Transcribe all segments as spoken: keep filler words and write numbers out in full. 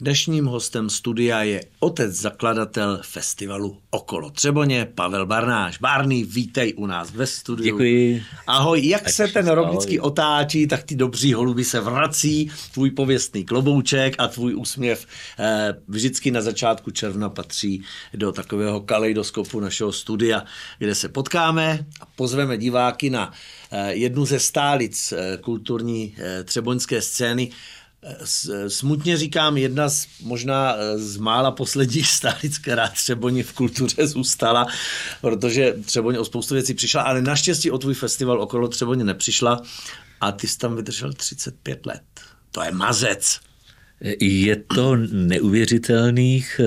Dnešním hostem studia je otec zakladatel festivalu Okolo Třeboně, Pavel Barnáš. Barný, vítej u nás ve studiu. Děkuji. Ahoj, jak Ať se ten rok vždycky ahoj. otáčí, tak ty dobří holuby se vrací, tvůj pověstný klobouček a tvůj úsměv eh, vždycky na začátku června patří do takového kaleidoskopu našeho studia, kde se potkáme a pozveme diváky na eh, jednu ze stálic eh, kulturní eh, třeboňské scény. Smutně říkám, jedna z možná z mála posledních stálic, která Třeboni v kultuře zůstala, protože Třeboň o spoustu věcí přišla, ale naštěstí o tvůj festival Okolo Třeboně nepřišla a ty jsi tam vydržel třicet pět let. To je mazec. Je to neuvěřitelných.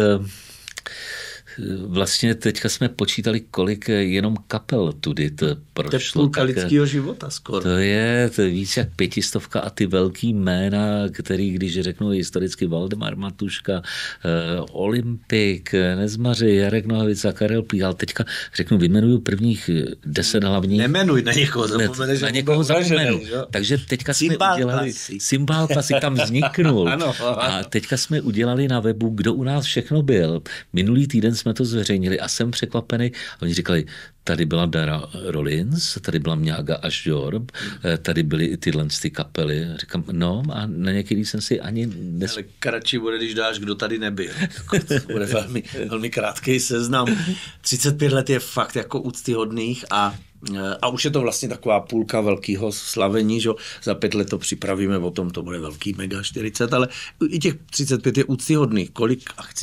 Vlastně teďka jsme počítali, kolik jenom kapel tudy to prošlo. To je půlka lidského života skoro. To je, to je víc jak pětistovka a ty velký jména, který, když řeknu historicky Valdemar Matuška, eh, Olympik, Nezmaři, Jarek Nohavica, Karel Plík, ale teďka řeknu, vyjmenuju prvních deset hlavních. Nemenuj na někoho, zapomeneš. Na někoho zapomenu. Takže teďka jsme Cymbál udělali, Klasik. Cymbál Klasik tam vzniknul. Ano, ano. A teďka jsme udělali na webu, kdo u nás všechno byl. Minulý týden jsme to zveřejnili a jsem překvapený. Oni říkali, tady byla Dara Rollins, tady byla Mňága Ažďor, tady byly i tyhle ty kapely. Říkám, no a na některý jsem si ani... Nes... Ale kratší bude, když dáš, kdo tady nebyl. To bude velmi, velmi krátký seznam. třicet pět let je fakt jako úctyhodných a A už je to vlastně taková půlka velkého slavení, že za pět let to připravíme, o tom to bude velký mega čtyřicet, ale i těch třicet pět je úctyhodných. Kolik akcí